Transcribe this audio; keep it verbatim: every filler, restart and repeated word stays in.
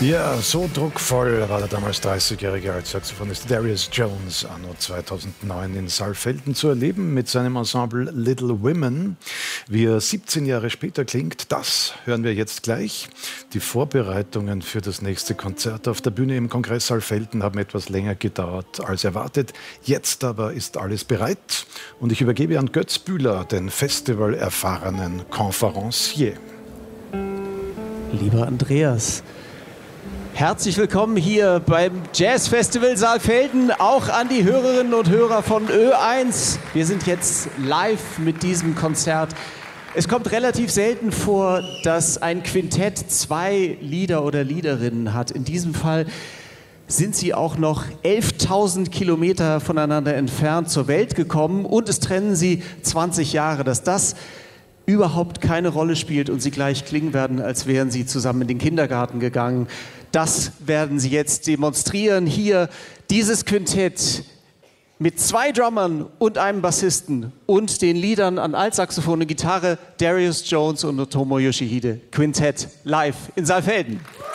Ja, so druckvoll war der damals dreißigjährige Altsaxophonist Darius Jones anno zweitausendneun in Saalfelden zu erleben mit seinem Ensemble Little Women. Wie er siebzehn Jahre später klingt, das hören wir jetzt gleich. Die Vorbereitungen für das nächste Konzert auf der Bühne im Kongress Saalfelden haben etwas länger gedauert als erwartet. Jetzt aber ist alles bereit und ich übergebe an Götz Bühler, den festivalerfahrenen Conferencier. Lieber Andreas, herzlich willkommen hier beim Jazzfestival Saalfelden, auch an die Hörerinnen und Hörer von Ö eins. Wir sind jetzt live mit diesem Konzert. Es kommt relativ selten vor, dass ein Quintett zwei Lieder oder Liederinnen hat. In diesem Fall sind sie auch noch elftausend Kilometer voneinander entfernt zur Welt gekommen und es trennen sie zwanzig Jahre. Dass das überhaupt keine Rolle spielt und sie gleich klingen werden, als wären sie zusammen in den Kindergarten gegangen. Das werden sie jetzt demonstrieren. Hier dieses Quintett mit zwei Drummern und einem Bassisten und den Liedern an Altsaxophon und Gitarre Darius Jones und Otomo Yoshihide. Quintett live in Saalfelden.